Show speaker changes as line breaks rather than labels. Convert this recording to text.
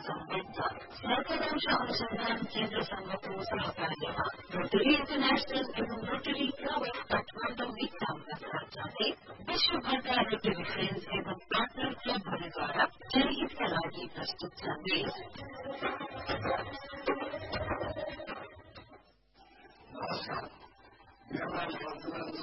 संबद्ध रक्तकोष अनुसंधान केन्द्र संघको सहकार्यमा रोटरी इन्टरनेशनल एवं रोटरी क्लब अफ काठमाडौँ मितका साथसाथै विश्वभरका रोटरी फ्रेन्ड्स एवं पार्टनर क्लबहरूद्वारा जनहितका लागि प्रस्तुत सन्देश।